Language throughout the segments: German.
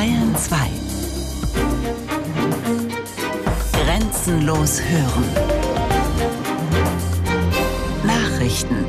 Bayern 2. Grenzenlos hören. Nachrichten.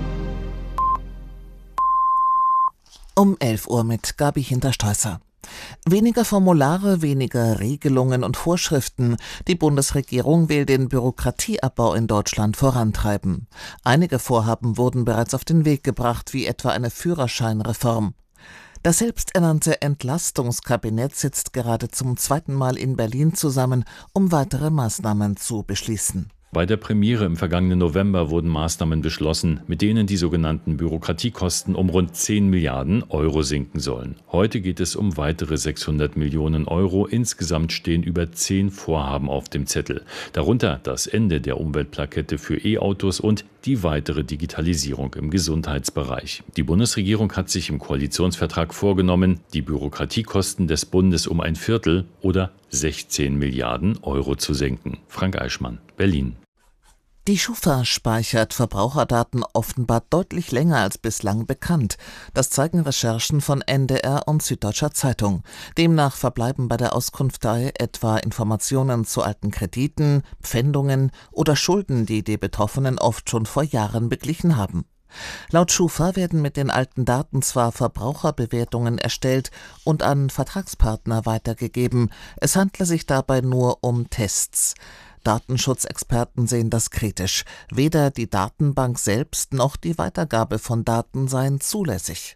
Um 11 Uhr mit Gabi Hintersteußer. Weniger Formulare, weniger Regelungen und Vorschriften. Die Bundesregierung will den Bürokratieabbau in Deutschland vorantreiben. Einige Vorhaben wurden bereits auf den Weg gebracht, wie etwa eine Führerscheinreform. Das selbsternannte Entlastungskabinett sitzt gerade zum zweiten Mal in Berlin zusammen, um weitere Maßnahmen zu beschließen. Bei der Premiere im vergangenen November wurden Maßnahmen beschlossen, mit denen die sogenannten Bürokratiekosten um rund 10 Milliarden Euro sinken sollen. Heute geht es um weitere 600 Millionen Euro. Insgesamt stehen über 10 Vorhaben auf dem Zettel. Darunter das Ende der Umweltplakette für E-Autos und die weitere Digitalisierung im Gesundheitsbereich. Die Bundesregierung hat sich im Koalitionsvertrag vorgenommen, die Bürokratiekosten des Bundes um ein Viertel oder 16 Milliarden Euro zu senken. Frank Eichmann, Berlin. Die Schufa speichert Verbraucherdaten offenbar deutlich länger als bislang bekannt. Das zeigen Recherchen von NDR und Süddeutscher Zeitung. Demnach verbleiben bei der Auskunftei etwa Informationen zu alten Krediten, Pfändungen oder Schulden, die die Betroffenen oft schon vor Jahren beglichen haben. Laut Schufa werden mit den alten Daten zwar Verbraucherbewertungen erstellt und an Vertragspartner weitergegeben. Es handle sich dabei nur um Tests. Datenschutzexperten sehen das kritisch. Weder die Datenbank selbst noch die Weitergabe von Daten seien zulässig.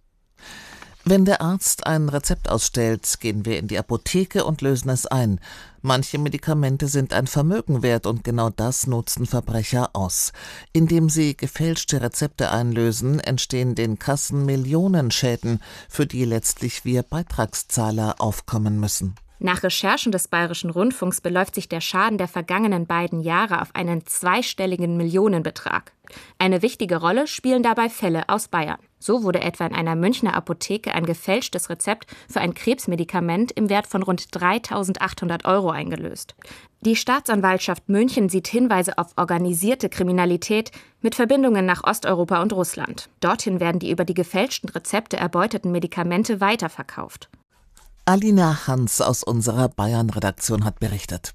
Wenn der Arzt ein Rezept ausstellt, gehen wir in die Apotheke und lösen es ein. Manche Medikamente sind ein Vermögen wert und genau das nutzen Verbrecher aus. Indem sie gefälschte Rezepte einlösen, entstehen den Kassen Millionenschäden, für die letztlich wir Beitragszahler aufkommen müssen. Nach Recherchen des Bayerischen Rundfunks beläuft sich der Schaden der vergangenen beiden Jahre auf einen zweistelligen Millionenbetrag. Eine wichtige Rolle spielen dabei Fälle aus Bayern. So wurde etwa in einer Münchner Apotheke ein gefälschtes Rezept für ein Krebsmedikament im Wert von rund 3.800 Euro eingelöst. Die Staatsanwaltschaft München sieht Hinweise auf organisierte Kriminalität mit Verbindungen nach Osteuropa und Russland. Dorthin werden die über die gefälschten Rezepte erbeuteten Medikamente weiterverkauft. Alina Hans aus unserer Bayern-Redaktion hat berichtet.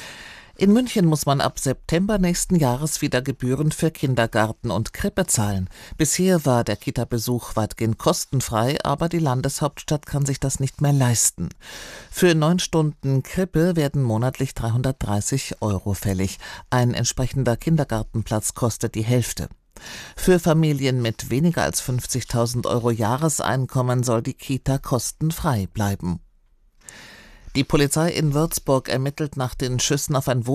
In München muss man ab September nächsten Jahres wieder Gebühren für Kindergarten und Krippe zahlen. Bisher war der Kita-Besuch weitgehend kostenfrei, aber die Landeshauptstadt kann sich das nicht mehr leisten. Für 9 Stunden Krippe werden monatlich 330 Euro fällig. Ein entsprechender Kindergartenplatz kostet die Hälfte. Für Familien mit weniger als 50.000 Euro Jahreseinkommen soll die Kita kostenfrei bleiben. Die Polizei in Würzburg ermittelt nach den Schüssen auf ein